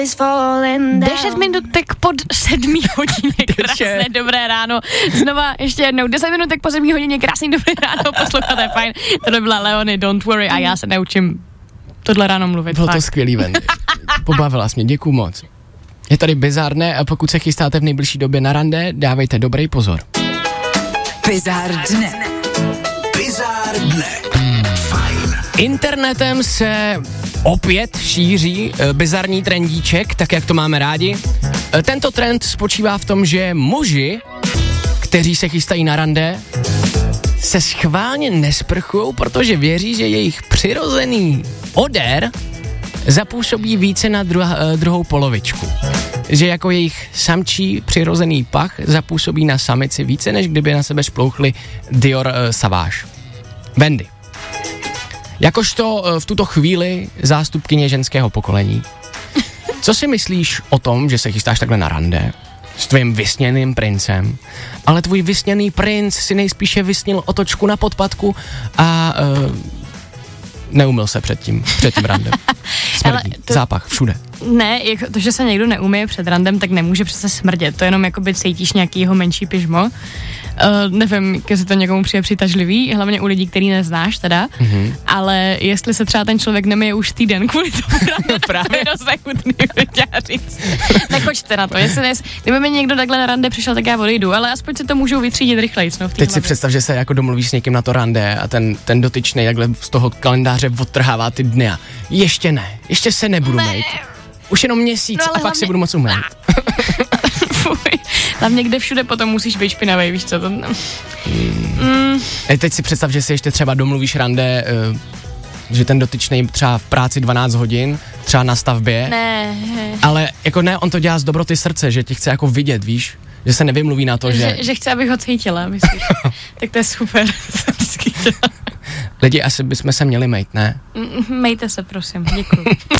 10 minutek pod 7 hodině, krásné dobré ráno. Znova ještě jednou, 10 minutek po 7 hodině, krásný dobré ráno, posloucháte fajn. Tohle byla Leony, Don't Worry a já se neučím tohle ráno mluvit. Bylo fakt. to skvělý, Wendy. Pobavila jsi mě, děkuju moc. Je tady bizárné a pokud se chystáte v nejbližší době na rande, dávejte dobrý pozor. Bizár dne. Bizár dne. Fajn. Internetem se opět šíří bizarní trendíček, tak jak to máme rádi. Tento trend spočívá v tom, že muži, kteří se chystají na rande, se schválně nesprchujou, protože věří, že jejich přirozený odér zapůsobí více na druhou polovičku. Že jako jejich samčí přirozený pach zapůsobí na samici více, než kdyby na sebe šplouchli Dior Sauvage. Wendy. Jakožto v tuto chvíli zástupkyně ženského pokolení, co si myslíš o tom, že se chystáš takhle na rande s tvým vysněným princem, ale tvůj vysněný princ si nejspíše vysnil otočku na podpatku a neumyl se před tím randem. Smrdí, zápach všude. Ne, jako to, že se někdo neumyje před randem, tak nemůže přece smrdět. To jenom jakoby cítíš nějaký jeho menší pyžmo. Nevím, jestli to někomu přijde přitažlivý, hlavně u lidí, který neznáš teda, ale jestli se třeba ten člověk nemyje už týden kvůli tomu rande, právě dost nechutný, chtěla říct. Nechoďte na to, kdyby mi někdo takhle na rande přišel, tak já odejdu, ale aspoň si to můžou vytřídit rychleji. Teď si představ, že se jako domluvíš s někým na to rande a ten dotyčný takhle z toho kalendáře odtrhává ty dny a ještě se nebudu mít. Už jenom měsíc a pak se budu moc umýt. Hlavně kde všude potom musíš být špinavej, víš co to? Teď si představ, že si ještě třeba domluvíš rande, že ten dotyčný třeba v práci 12 hodin, třeba na stavbě. Ne. Ale jako ne, on to dělá z dobroty srdce, že tě chce jako vidět, víš? Že se nevymluví na to, že chce, abych ho cítila, myslíš? Tak to je super. Lidi, asi bychom se měli mejt, ne? Mejte se, prosím, děkuju.